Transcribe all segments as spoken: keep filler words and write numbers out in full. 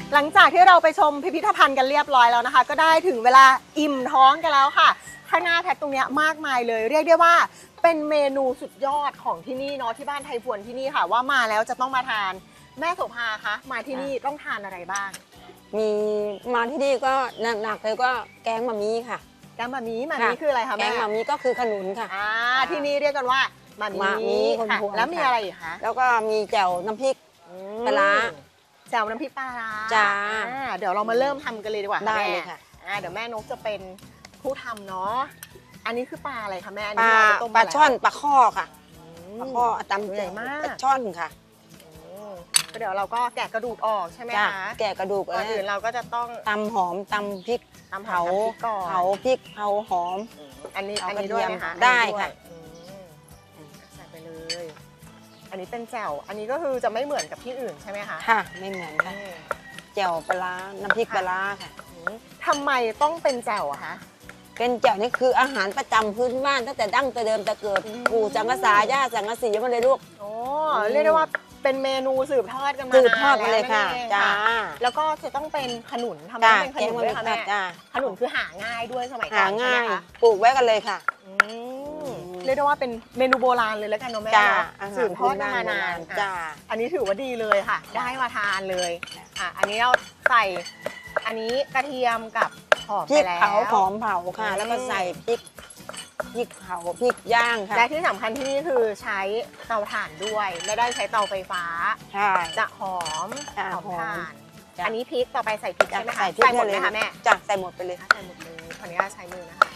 หลังจากที่เราไปชมพิพิธภัณฑ์กันเรียบร้อยแล้วนะคะก็ได้ถึงเวลาอิ่มท้องกันแล้วค่ะข้างหน้าแพทตรงนี้มากมายเลยเรียกได้ว่าเป็นเมนูสุดยอดของที่นี่เนาะที่บ้านไทยพวนที่นี่ค่ะว่ามาแล้วจะต้องมาทานแม่โสภาคะมาที่นี่ต้องทานอะไรบ้างมีมาที่นี่ก็หนักๆเลยก็แกงมะมีค่ะแกงมะมีมะมีคืออะไรคะแม่แกงมะมีก็คือขนุนค่ะอ่าที่นี่เรียกกันว่ามะมีค่ะแล้วมีอะไรอีกคะแล้วก็มีแจ่วน้ำพริกปลาแจ่วน้ำพริกปลาจ้าเดี๋ยวเรามาเริ่มทำกันเลยดีกว่าได้เลยค่ะเดี๋ยวแม่นกจะเป็นผู้ทำเนาะอันนี้คือปลาอะไรคะแม่ปลาปลาช่อนปลาข้อค่ะปลาข้อตำใหญ่มากปลาช่อนค่ะเดี๋ยวเราก็แกะกระดูกออกใช่ไหมคะแกะกระดูกก่อนอื่นเราก็จะต้องตำหอมตำพริกตำเผาเผาพริกเผาหอมอันนี้อันนี้ด้วยนะคะได้ค่ะใส่ไปเลยอันนี้เป็นแจ่วอันนี้ก็คือจะไม่เหมือนกับที่อื่นใช่ไหมคะค่ะไม่เหมือนค่ะแจ่วปลาน้ำพริกปลาค่ะทำไมต้องเป็นแจ่วอะคะเป็นแจ่วนี่คืออาหารประจำพื้นบ้านตั้งแต่ดั้งแต่เดิมแต่เกิดปู่สังกษาย่าสังกสีมาเลยลูกโอ้เรียกได้ว่าเป็นเมนูสืบทอดกันมาสืบทอดมาเลยค่ะจ้าแล้วก็จะต้องเป็นขนุนทำให้เป็นขนุนด้วยค่ะแม่ขนุนคือหาง่ายด้วยสมัยก่อนใช่ไหมคะปลูกไว้กันเลยค่ะเรียกได้ว่าเป็นเมนูโบราณเลยแล้วกันเนาะแม่สืบทอดกันมานานจ้าอันนี้ถือว่าดีเลยค่ะได้มาทานเลยอ่ะอันนี้เราใส่อันนี้กระเทียมกับหอมไปแล้วพริกเผาหอมเผาค่ะแล้วก็ใส่พริกพริกเผาพริกย่างค่ะและที่สำคัญที่นี่คือใช้เตาถ่านด้วยไม่ได้ใช้เตาไฟฟ้าใช่จะหอมหอมถ่านอันนี้พริกต่อไปใส่พริกใช่ไหมคะใส่หมดเลยค่ะแม่จ้ะใส่หมดไปเลยใส่หมดเลยขออนุญาตใช้มือนะคะ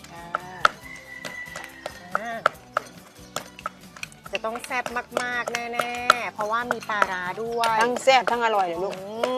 จะต้องแซ่บมากๆแน่ๆเพราะว่ามีปลาร้าด้วยทั้งแซ่บทั้งอร่อยเลยลูก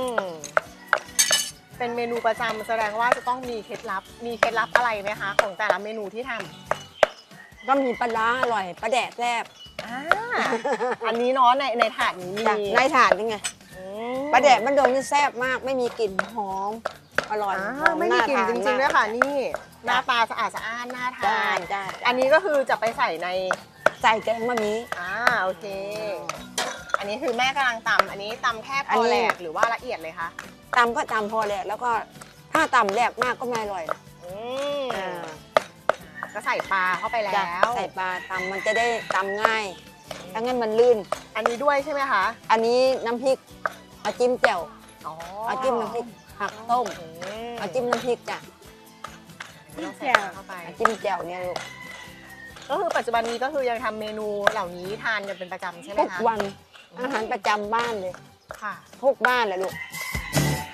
เป็นเมนูประจำแสดงว่าจะต้องมีเคล็ดลับมีเคล็ดลับอะไรไหมคะของแต่ละเมนูที่ทำก็มีปลาร้าอร่อยปลาแดดแซ่บอันนี้เนาะในในถาดนี้มีในถาดนี่ไงปลาแดดมันโดนนี่แซ่บมากไม่มีกลิ่นหอมอร่อยไม่มีกลิ่นจริงๆด้วยค่ะนี่หน้าตาสะอาดสะอ้านน่าทานอันนี้ก็คือจะไปใส่ในใส่แกงมะมีอ่าโอเคอันนี้คือแม่กำลังตำอันนี้ตำแค่พอแหลกหรือว่าละเอียดเลยคะตำก็ตำพอแหลกแล้วก็ถ้าตำแหลกมากก็ไม่อร่อยอืมก็ใส่ปลาเข้าไปแล้วใส่ปลาตำมันจะได้ตำง่ายถ้างั้นมันลื่นอันนี้ด้วยใช่ไหมคะอันนี้น้ำพริกเอาจิ้มแจ่วเอาจิ้มน้ำพริกผักต้มเอาจิ้มน้ำพริกจ้ะจิ้มแจ่วเข้าไปจิ้มแจ่วเนี่ยลูกก็คือปัจจุบันนี้ก็คือยังทำเมนูเหล่านี้ทานกันเป็นประจำใช่ไหมคะทุกวันอาหารประจำบ้านเลยค่ะทุกบ้านเลยลูก